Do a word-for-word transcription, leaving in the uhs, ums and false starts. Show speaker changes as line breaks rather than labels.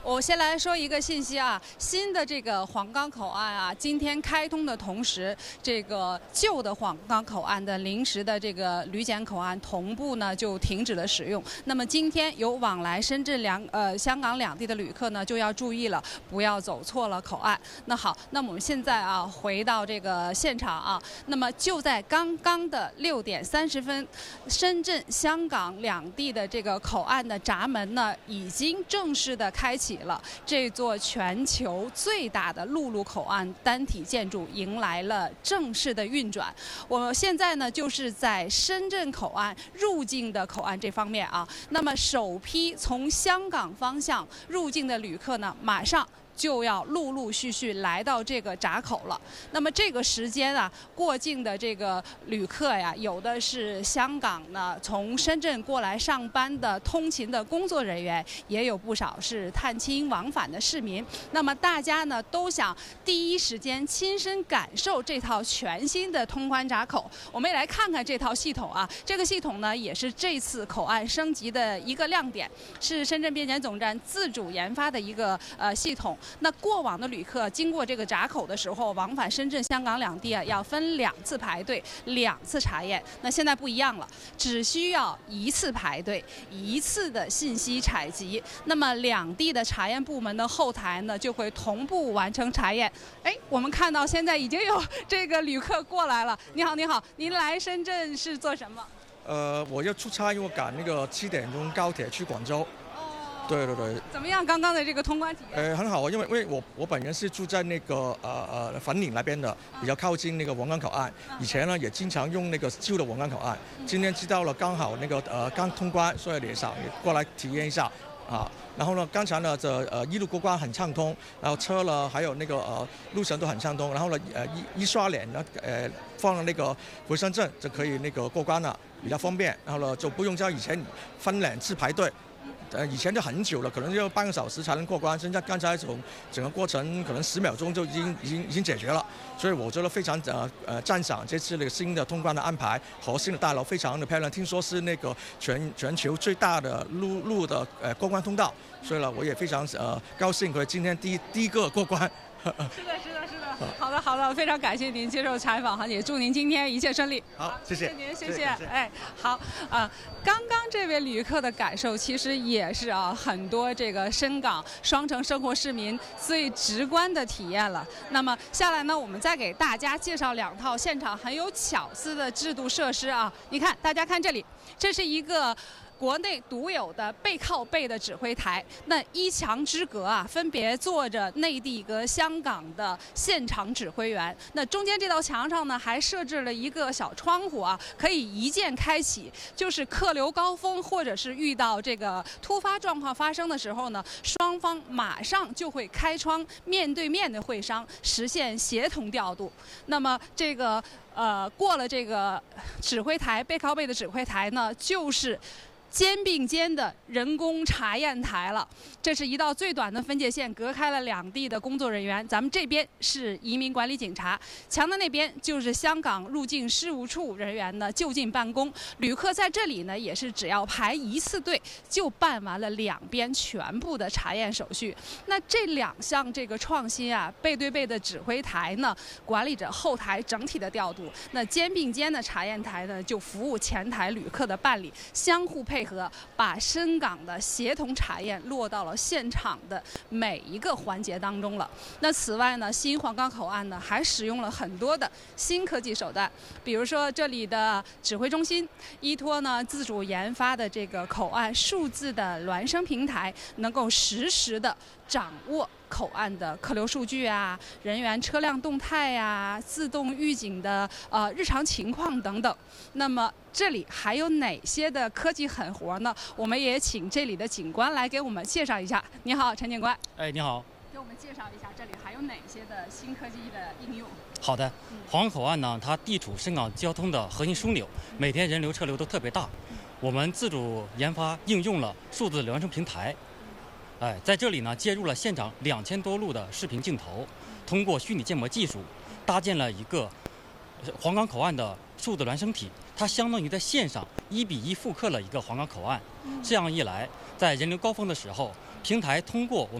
我先来说一个信息啊，新的这个黄冈口岸啊，今天开通的同时，这个旧的黄冈口岸的临时的这个旅检口岸同步呢就停止了使用。那么今天有往来深圳两呃香港两地的旅客呢就要注意了，不要走错了口岸。那好，那么我们现在啊回到这个现场啊，那么就在刚刚的六点三十分，深圳、香港两地的这个口岸的闸门呢已经正式的开启了。这座全球最大的陆路口岸单体建筑迎来了正式的运转。我现在呢就是在深圳口岸入境的口岸这方面啊，那么首批从香港方向入境的旅客呢，马上就要陆陆续续来到这个闸口了。那么这个时间啊，过境的这个旅客呀，有的是香港呢从深圳过来上班的通勤的工作人员，也有不少是探亲往返的市民。那么大家呢都想第一时间亲身感受这套全新的通关闸口。我们也来看看这套系统啊，这个系统呢也是这次口岸升级的一个亮点，是深圳边检总站自主研发的一个呃系统。那过往的旅客经过这个闸口的时候，往返深圳、香港两地啊，要分两次排队、两次查验。那现在不一样了，只需要一次排队、一次的信息采集。那么两地的查验部门的后台呢，就会同步完成查验。哎，我们看到现在已经有这个旅客过来了。你好，你好，您来深圳是做什么？
呃，我要出差，因为我赶那个七点钟高铁去广州。对对对，
怎么样？刚刚的这个通关体验？
呃，很好啊，因为因为我我本人是住在那个呃呃粉岭那边的，比较靠近那个皇岗口岸。以前呢也经常用那个旧的皇岗口岸，今天知道了刚好那个呃刚通关，所以也想过来体验一下啊。然后呢，刚才呢这呃一路过关很畅通，然后车呢还有那个呃路程都很畅通。然后呢呃一一刷脸呢呃放了那个回声证就可以那个过关了，比较方便。然后呢就不用像以前分两次排队。呃，以前就很久了，可能要半个小时才能过关。现在刚才从整个过程可能十秒钟就已经已经已经解决了，所以我觉得非常呃呃赞赏这次那个新的通关的安排和新的大楼非常的漂亮。听说是那个全全球最大的陆路的呃过关通道，所以呢我也非常呃高兴，可以今天第一第一个过关。
是的，是的，是的。好的，好的，非常感谢您接受采访哈，也祝您今天一切顺利。
好，谢谢
您，谢谢。哎，好啊，刚刚这位旅客的感受其实也是啊，很多这个深港双城生活市民最直观的体验了。那么下来呢，我们再给大家介绍两套现场很有巧思的制度设施啊。你看，大家看这里，这是一个国内独有的背靠背的指挥台，那一墙之隔啊，分别坐着内地和香港的现场指挥员。那中间这道墙上呢，还设置了一个小窗户啊，可以一键开启。就是客流高峰或者是遇到这个突发状况发生的时候呢，双方马上就会开窗，面对面的会商，实现协同调度。那么这个呃，过了这个指挥台背靠背的指挥台呢，就是肩并肩的人工查验台了。这是一道最短的分界线，隔开了两地的工作人员。咱们这边是移民管理警察，墙的那边就是香港入境事务处人员呢就近办公。旅客在这里呢也是只要排一次队就办完了两边全部的查验手续。那这两项这个创新啊，背对背的指挥台呢管理着后台整体的调度，那肩并肩的查验台呢就服务前台旅客的办理，相互配合。配合把深港的协同查验落到了现场的每一个环节当中了。那此外呢，新皇岗口岸呢还使用了很多的新科技手段，比如说这里的指挥中心依托呢自主研发的这个口岸数字的孪生平台，能够实时的掌握口岸的客流数据啊、人员车辆动态呀、自动预警的呃日常情况等等。那么这里还有哪些的科技狠活呢？我们也请这里的警官来给我们介绍一下。你好，陈警官。
哎，你好。
给我们介绍一下这里还有哪些的新科技的应用？
好的，皇岗口岸呢，它地处深港交通的核心枢纽，每天人流车流都特别大。我们自主研发应用了数字孪生平台。哎，在这里呢，接入了现场两千多路的视频镜头，通过虚拟建模技术，搭建了一个皇岗口岸的数字孪生体，它相当于在线上一比一复刻了一个皇岗口岸。这样一来，在人流高峰的时候，平台通过我们